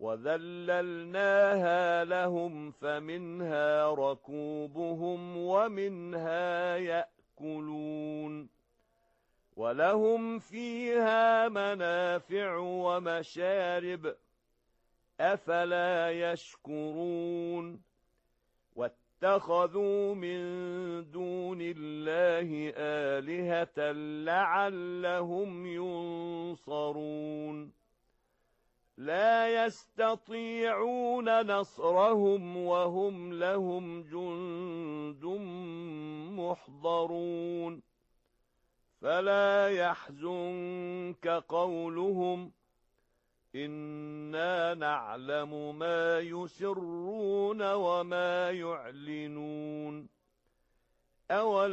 وَذَلَّلْنَاهَا لَهُمْ فَمِنْهَا رَكُوبُهُمْ وَمِنْهَا يَأْكُلُونَ وَلَهُمْ فِيهَا مَنَافِعُ وَمَشَارِبُ أَفَلَا يَشْكُرُونَ وَاتَّخَذُوا مِن دُونِ اللَّهِ آلِهَةً لَّعَلَّهُمْ يُنصَرُونَ لَا يَسْتَطِيعُونَ نَصْرَهُمْ وَهُمْ لَهُمْ جُندٌ مُّحْضَرُونَ فَلَا يَحْزُنكَ قَوْلُهُمْ إِنَّا نَعْلَمُ مَا يُسِرُّونَ وَمَا يُعْلِنُونَ